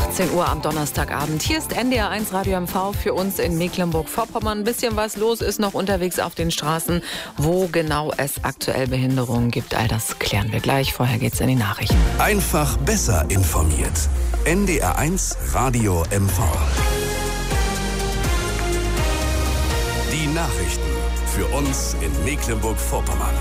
18 Uhr am Donnerstagabend. Hier ist NDR 1 Radio MV für uns in Mecklenburg-Vorpommern. Ein bisschen was los ist noch unterwegs auf den Straßen. Wo genau es aktuell Behinderungen gibt, all das klären wir gleich. Vorher geht's in die Nachrichten. Einfach besser informiert. NDR 1 Radio MV. Die Nachrichten für uns in Mecklenburg-Vorpommern.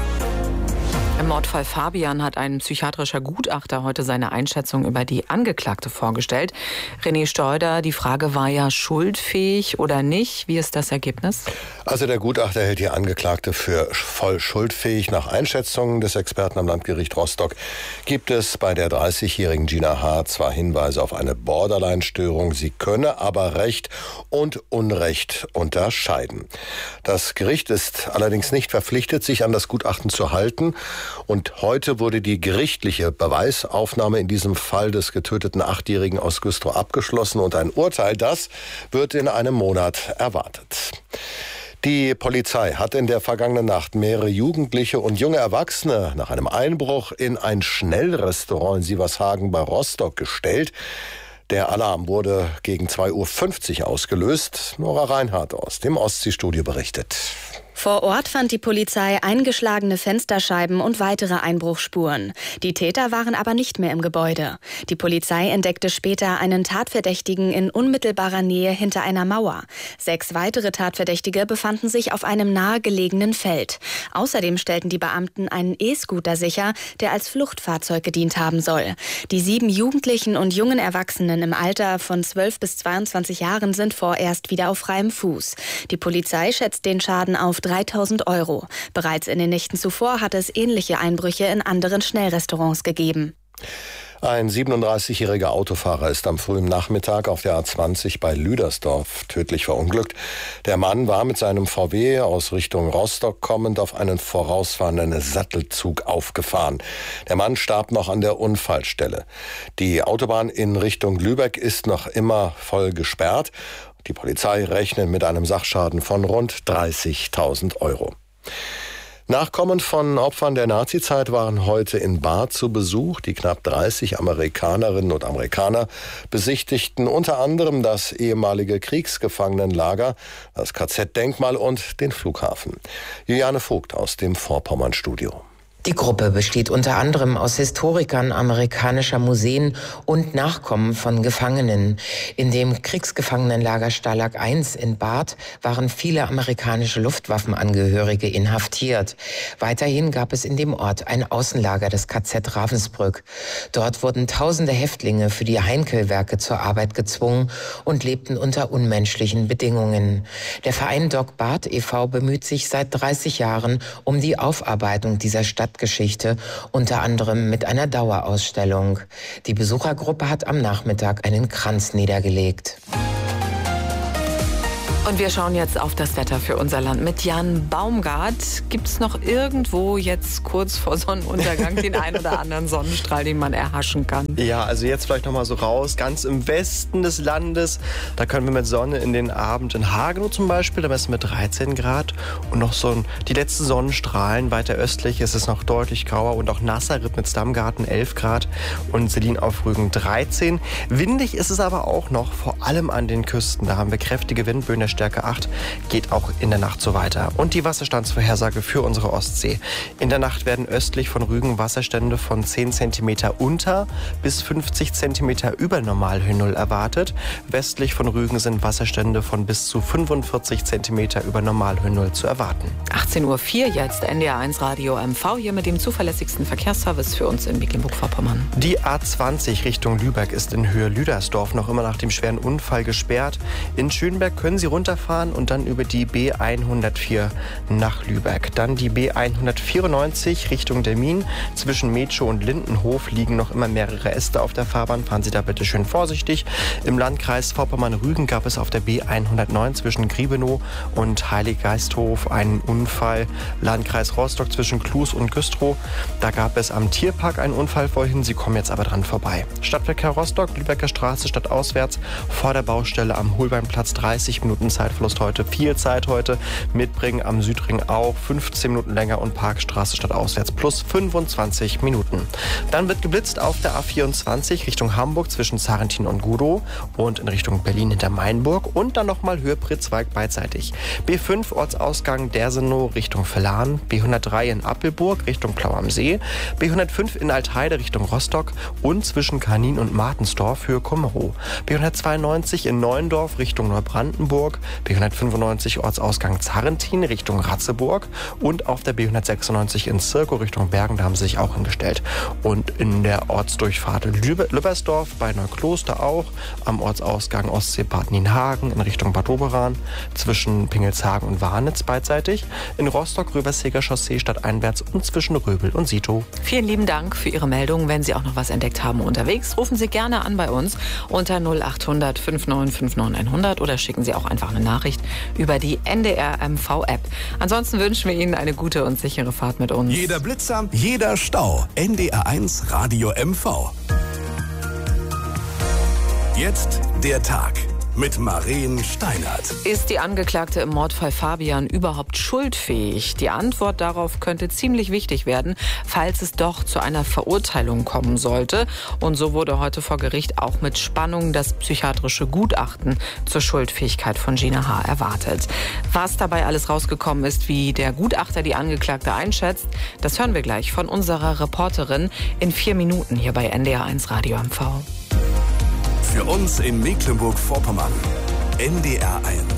Im Mordfall Fabian hat ein psychiatrischer Gutachter heute seine Einschätzung über die Angeklagte vorgestellt. René Steuder, die Frage war ja schuldfähig oder nicht. Wie ist das Ergebnis? Also der Gutachter hält die Angeklagte für voll schuldfähig. Nach Einschätzung des Experten am Landgericht Rostock gibt es bei der 30-jährigen Gina H. zwar Hinweise auf eine Borderline-Störung, sie könne aber Recht und Unrecht unterscheiden. Das Gericht ist allerdings nicht verpflichtet, sich an das Gutachten zu halten. Und heute wurde die gerichtliche Beweisaufnahme in diesem Fall des getöteten 8-Jährigen aus Güstrow abgeschlossen und ein Urteil, das wird in einem Monat erwartet. Die Polizei hat in der vergangenen Nacht mehrere Jugendliche und junge Erwachsene nach einem Einbruch in ein Schnellrestaurant in Sievershagen bei Rostock gestellt. Der Alarm wurde gegen 2:50 Uhr ausgelöst. Nora Reinhardt aus dem Ostseestudio berichtet. Vor Ort fand die Polizei eingeschlagene Fensterscheiben und weitere Einbruchsspuren. Die Täter waren aber nicht mehr im Gebäude. Die Polizei entdeckte später einen Tatverdächtigen in unmittelbarer Nähe hinter einer Mauer. 6 weitere Tatverdächtige befanden sich auf einem nahegelegenen Feld. Außerdem stellten die Beamten einen E-Scooter sicher, der als Fluchtfahrzeug gedient haben soll. Die 7 Jugendlichen und jungen Erwachsenen im Alter von 12 bis 22 Jahren sind vorerst wieder auf freiem Fuß. Die Polizei schätzt den Schaden auf 3.000 €. Bereits in den Nächten zuvor hat es ähnliche Einbrüche in anderen Schnellrestaurants gegeben. Ein 37-jähriger Autofahrer ist am frühen Nachmittag auf der A20 bei Lüdersdorf tödlich verunglückt. Der Mann war mit seinem VW aus Richtung Rostock kommend auf einen vorausfahrenden Sattelzug aufgefahren. Der Mann starb noch an der Unfallstelle. Die Autobahn in Richtung Lübeck ist noch immer voll gesperrt. Die Polizei rechnet mit einem Sachschaden von rund 30.000 €. Nachkommen von Opfern der Nazizeit waren heute in Barth zu Besuch. Die knapp 30 Amerikanerinnen und Amerikaner besichtigten unter anderem das ehemalige Kriegsgefangenenlager, das KZ-Denkmal und den Flughafen. Juliane Vogt aus dem Vorpommern-Studio. Die Gruppe besteht unter anderem aus Historikern amerikanischer Museen und Nachkommen von Gefangenen. In dem Kriegsgefangenenlager Stalag I in Barth waren viele amerikanische Luftwaffenangehörige inhaftiert. Weiterhin gab es in dem Ort ein Außenlager des KZ Ravensbrück. Dort wurden tausende Häftlinge für die Heinkel-Werke zur Arbeit gezwungen und lebten unter unmenschlichen Bedingungen. Der Verein Doc Barth e.V. bemüht sich seit 30 Jahren um die Aufarbeitung dieser Stadtgeschichte, unter anderem mit einer Dauerausstellung. Die Besuchergruppe hat am Nachmittag einen Kranz niedergelegt. Und wir schauen jetzt auf das Wetter für unser Land mit Jan Baumgart. Gibt es noch irgendwo jetzt kurz vor Sonnenuntergang den ein oder anderen Sonnenstrahl, den man erhaschen kann? Ja, also jetzt vielleicht noch mal so raus, ganz im Westen des Landes. Da können wir mit Sonne in den Abend in Hagenow zum Beispiel, da messen wir 13 Grad. Und noch so die letzten Sonnenstrahlen. Weiter östlich ist es noch deutlich grauer und auch nasser. Ribnitz-Dammgarten 11 Grad und Selin auf Rügen 13. Windig ist es aber auch noch, vor allem an den Küsten. Da haben wir kräftige Windböen der Stärke 8, geht auch in der Nacht so weiter. Und die Wasserstandsvorhersage für unsere Ostsee. In der Nacht werden östlich von Rügen Wasserstände von 10 cm unter bis 50 cm über Normalhöhe Null erwartet. Westlich von Rügen sind Wasserstände von bis zu 45 cm über Normalhöhe Null zu erwarten. 18:04 Uhr jetzt NDR 1 Radio MV hier mit dem zuverlässigsten Verkehrsservice für uns in Mecklenburg-Vorpommern. Die A20 Richtung Lübeck ist in Höhe Lüdersdorf noch immer nach dem schweren Unfall gesperrt. In Schönberg können Sie runterfahren und dann über die B104 nach Lübeck. Dann die B194 Richtung Demmin. Zwischen Metschow und Lindenhof liegen noch immer mehrere Äste auf der Fahrbahn. Fahren Sie da bitte schön vorsichtig. Im Landkreis Vorpommern-Rügen gab es auf der B109 zwischen Griebenow und Heiliggeisthof einen Unfall. Landkreis Rostock zwischen Klus und Güstrow. Da gab es am Tierpark einen Unfall vorhin. Sie kommen jetzt aber dran vorbei. Stadtverkehr Rostock, Lübecker Straße stadtauswärts. Vor der Baustelle am Holbeinplatz 30 Minuten bisschen Zeitverlust heute, viel Zeit heute mitbringen. Am Südring auch 15 Minuten länger und Parkstraße statt auswärts plus 25 Minuten. Dann wird geblitzt auf der A24 Richtung Hamburg zwischen Sarrentin und Gudow und in Richtung Berlin hinter Mainburg und dann nochmal Höhe Pritzwalk beidseitig. B5 Ortsausgang Dersenow Richtung Verlan, B103 in Appelburg Richtung Plau am See, B105 in Altheide Richtung Rostock und zwischen Kanin und Martensdorf Höhe Kummerow, B192 in Neuendorf Richtung Neubrandenburg, B195 Ortsausgang Zarrentin Richtung Ratzeburg und auf der B196 in Zirkow Richtung Bergen, da haben sie sich auch hingestellt. Und in der Ortsdurchfahrt Lübbersdorf bei Neukloster auch, am Ortsausgang Ostseebad Nienhagen in Richtung Bad Doberan, zwischen Pingelshagen und Warnitz beidseitig, in Rostock Röverseger Chaussee stadteinwärts und zwischen Röbel und Sito. Vielen lieben Dank für Ihre Meldung. Wenn Sie auch noch was entdeckt haben unterwegs, rufen Sie gerne an bei uns unter 0800 5959 100 oder schicken Sie auch einfach eine Nachricht über die NDR MV App. Ansonsten wünschen wir Ihnen eine gute und sichere Fahrt mit uns. Jeder Blitzer, jeder Stau. NDR1 Radio MV. Jetzt der Tag mit Maren Steinert. Ist die Angeklagte im Mordfall Fabian überhaupt schuldfähig? Die Antwort darauf könnte ziemlich wichtig werden, falls es doch zu einer Verurteilung kommen sollte. Und so wurde heute vor Gericht auch mit Spannung das psychiatrische Gutachten zur Schuldfähigkeit von Gina H. erwartet. Was dabei alles rausgekommen ist, wie der Gutachter die Angeklagte einschätzt, das hören wir gleich von unserer Reporterin in 4 Minuten hier bei NDR1 Radio MV. Für uns in Mecklenburg-Vorpommern. NDR1.